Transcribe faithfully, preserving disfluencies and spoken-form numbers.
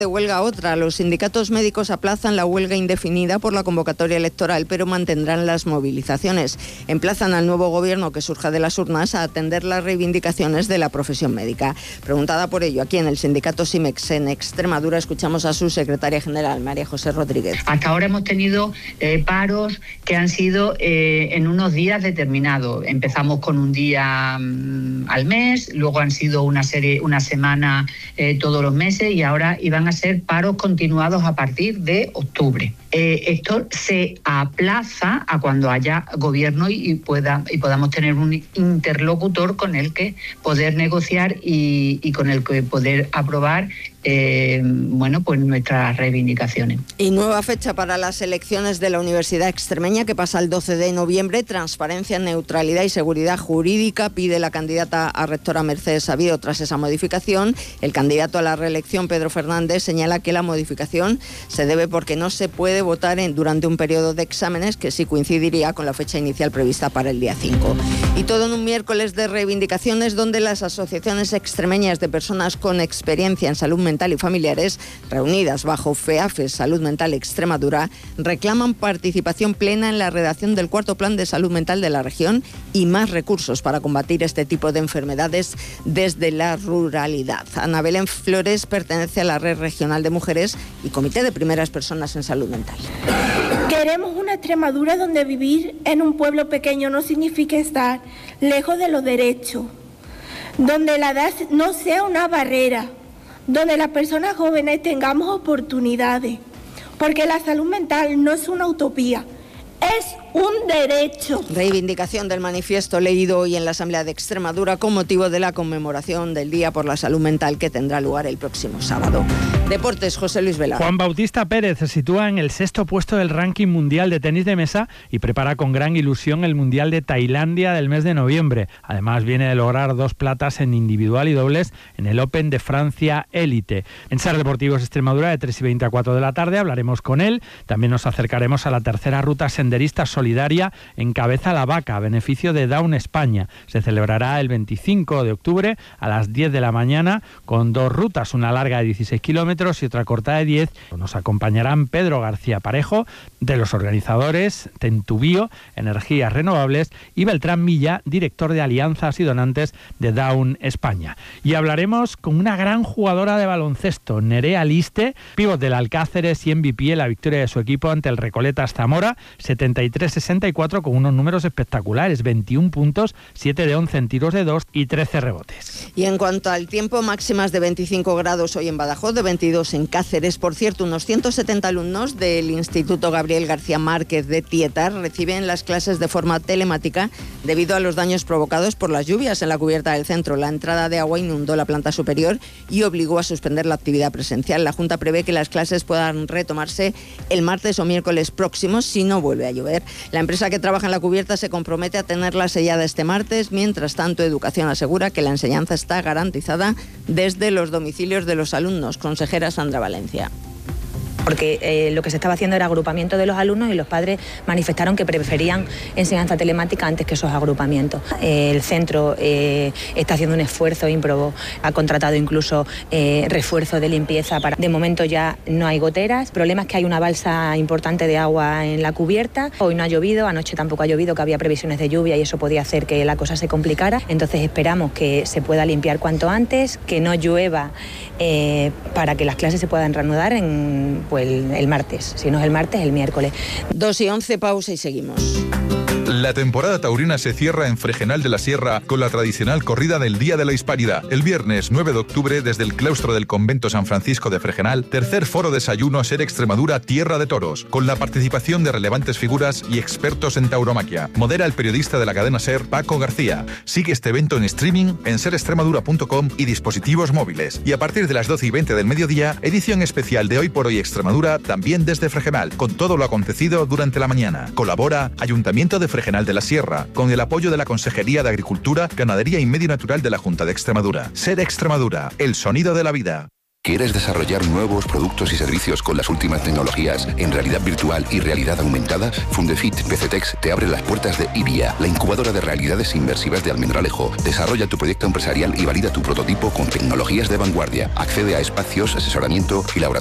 De huelga otra. Los sindicatos médicos aplazan la huelga indefinida por la convocatoria electoral, pero mantendrán las movilizaciones. Emplazan al nuevo gobierno que surja de las urnas a atender las reivindicaciones de la profesión médica. Preguntada por ello aquí en el sindicato SIMEX en Extremadura, escuchamos a su secretaria general, María José Rodríguez. Hasta ahora hemos tenido eh, paros que han sido eh, en unos días determinados. Empezamos con un día mmm, al mes, luego han sido una serie, una semana eh, todos los meses y ahora iban a ser paros continuados a partir de octubre. Eh, esto se aplaza a cuando haya gobierno y, y, pueda, y podamos tener un interlocutor con el que poder negociar y, y con el que poder aprobar eh, bueno, pues nuestras reivindicaciones. Y nueva fecha para las elecciones de la Universidad Extremeña que pasa el doce de noviembre. Transparencia, neutralidad y seguridad jurídica pide la candidata a rectora Mercedes Sabido tras esa modificación. El candidato a la reelección, Pedro Fernández, señala que la modificación se debe porque no se puede votar en, durante un periodo de exámenes que sí coincidiría con la fecha inicial prevista para el día cinco. Y todo en un miércoles de reivindicaciones donde las asociaciones extremeñas de personas con experiencia en salud mental y familiares, reunidas bajo FEAFE Salud Mental Extremadura, reclaman participación plena en la redacción del cuarto plan de salud mental de la región y más recursos para combatir este tipo de enfermedades desde la ruralidad. Ana Belén Flores pertenece a la Red Regional de Mujeres y Comité de Primeras Personas en Salud Mental. Queremos una Extremadura donde vivir en un pueblo pequeño no signifique estar lejos de los derechos, donde la edad no sea una barrera, donde las personas jóvenes tengamos oportunidades, porque la salud mental no es una utopía, es un derecho. Reivindicación del manifiesto leído hoy en la Asamblea de Extremadura con motivo de la conmemoración del Día por la Salud Mental que tendrá lugar el próximo sábado. Deportes, José Luis Vela. Juan Bautista Pérez se sitúa en el sexto puesto del ranking mundial de tenis de mesa y prepara con gran ilusión el Mundial de Tailandia del mes de noviembre. Además viene de lograr dos platas en individual y dobles en el Open de Francia Élite. En Ser Deportivos Extremadura de tres y veinte a cuatro de la tarde hablaremos con él. También nos acercaremos a la tercera ruta senderista solidaria en Cabeza la Vaca, a beneficio de Down España. Se celebrará el veinticinco de octubre a las diez de la mañana con dos rutas, una larga de dieciséis kilómetros y otra corta de diez. Nos acompañarán Pedro García Parejo, de los organizadores, Tentubío, Energías Renovables, y Beltrán Milla, director de alianzas y donantes de Down España. Y hablaremos con una gran jugadora de baloncesto, Nerea Liste, pívot del Alcáceres y M V P en la victoria de su equipo ante el Recoletas Zamora, setenta y tres sesenta y cuatro, con unos números espectaculares, veintiún puntos, siete de once en tiros de dos y trece rebotes. Y en cuanto al tiempo, máximas de veinticinco grados hoy en Badajoz, de veintidós en Cáceres. Por cierto, unos ciento setenta alumnos del Instituto Gabriel García Márquez de Tietar reciben las clases de forma telemática debido a los daños provocados por las lluvias en la cubierta del centro. La entrada de agua inundó la planta superior y obligó a suspender la actividad presencial. La Junta prevé que las clases puedan retomarse el martes o miércoles próximos si no vuelve a llover. La empresa que trabaja en la cubierta se compromete a tenerla sellada este martes. Mientras tanto, Educación asegura que la enseñanza está garantizada desde los domicilios de los alumnos. Consejera Sandra Valencia. Porque eh, lo que se estaba haciendo era agrupamiento de los alumnos y los padres manifestaron que preferían enseñanza telemática antes que esos agrupamientos. Eh, el centro eh, está haciendo un esfuerzo ímprobo, ha contratado incluso eh, refuerzo de limpieza. Para... De momento ya no hay goteras, el problema es que hay una balsa importante de agua en la cubierta. Hoy no ha llovido, anoche tampoco ha llovido, que había previsiones de lluvia y eso podía hacer que la cosa se complicara. Entonces esperamos que se pueda limpiar cuanto antes, que no llueva eh, para que las clases se puedan reanudar en... Pues el, el martes, si no es el martes, el miércoles. dos y once, pausa y seguimos. La temporada taurina se cierra en Fregenal de la Sierra con la tradicional corrida del Día de la Hispanidad. El viernes nueve de octubre, desde el claustro del Convento San Francisco de Fregenal, tercer foro desayuno Ser Extremadura Tierra de Toros, con la participación de relevantes figuras y expertos en tauromaquia. Modera el periodista de la cadena Ser, Paco García. Sigue este evento en streaming en ser extremadura punto com y dispositivos móviles. Y a partir de las doce y veinte del mediodía, edición especial de Hoy por Hoy Extremadura, también desde Fregenal, con todo lo acontecido durante la mañana. Colabora Ayuntamiento de Fregenal de la Sierra, con el apoyo de la Consejería de Agricultura, Ganadería y Medio Natural de la Junta de Extremadura. Ser Extremadura, el sonido de la vida. ¿Quieres desarrollar nuevos productos y servicios con las últimas tecnologías en realidad virtual y realidad aumentada? Fundefit P C Tex te abre las puertas de I V I A, la incubadora de realidades inmersivas de Almendralejo. Desarrolla tu proyecto empresarial y valida tu prototipo con tecnologías de vanguardia. Accede a espacios, asesoramiento y laboratorio